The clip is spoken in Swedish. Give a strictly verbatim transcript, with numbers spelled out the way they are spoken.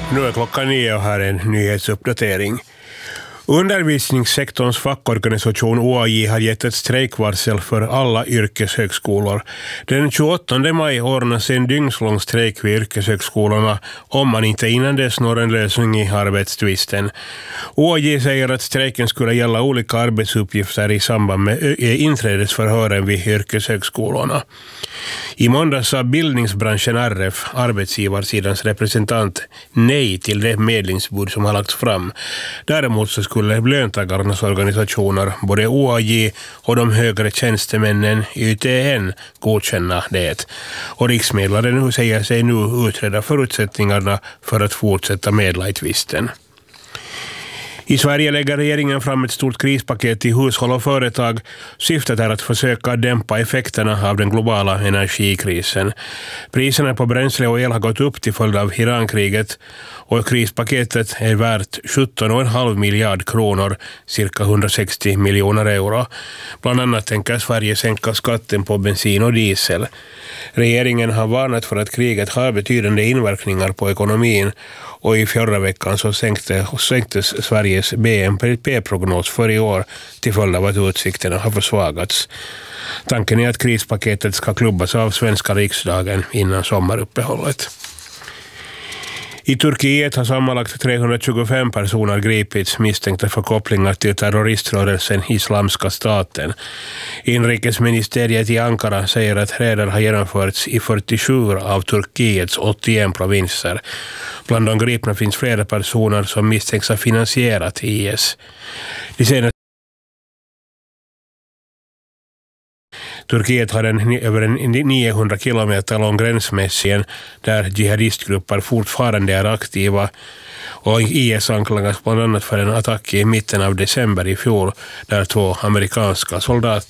Nu är klockan nio och här är en nyhetsuppdatering. Undervisningssektorns fackorganisation O A J har gett ett strejkvarsel för alla yrkeshögskolor. Den tjugoåttonde maj ordnas en dygnslång strejk vid yrkeshögskolorna om man inte innan dess når en lösning i arbetstvisten. O A J säger att strejken skulle gälla olika arbetsuppgifter i samband med inträdesförhören vid yrkeshögskolorna. I måndag sa bildningsbranschen R F, arbetsgivarsidans representant, nej till det medlingsbud som har lagts fram. Däremot så skulle löntagarnas organisationer, både O A J och de högre tjänstemännen Y T N, godkänna det. Och riksmedlaren säger sig nu utreda förutsättningarna för att fortsätta medla i tvisten. I Sverige lägger regeringen fram ett stort krispaket till hushåll och företag. Syftet är att försöka dämpa effekterna av den globala energikrisen. Priserna på bränsle och el har gått upp till följd av Irankriget och krispaketet är värt sjutton komma fem miljard kronor, cirka hundrasextio miljoner euro. Bland annat tänker Sverige sänka skatten på bensin och diesel. Regeringen har varnat för att kriget har betydande inverkningar på ekonomin och i förra veckan så sänkte, sänktes Sveriges B N P-prognos för i år till följd av att utsikterna har försvagats. Tanken är att krispaketet ska klubbas av svenska riksdagen innan sommaruppehållet. I Turkiet har sammanlagt trehundratjugofem personer gripits misstänkta för kopplingar till terroriströrelsen Islamska staten. Inrikesministeriet i Ankara säger att räder har genomförts i fyrtiosju av Turkiets åttioen provinser. Bland de gripna finns flera personer som misstänks ha finansierat I S. De senaste Turkiet har en, över en niohundra kilometer lång gränsmässig där jihadistgrupper fortfarande är aktiva och I S anklagas bland annat för en attack i mitten av december i fjol där två amerikanska soldater